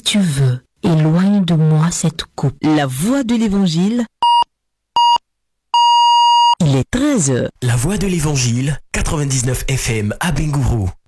tu veux, éloigne de moi cette coupe. La voix de l'évangile. Il est 13h. La voix de l'évangile, 99 FM à Bingourou.